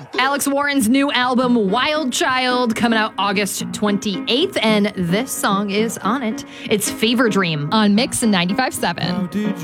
Alex Warren's new album, Wild Child, coming out August 28th, and this song is on it. It's Fever Dream on Mix 95.7.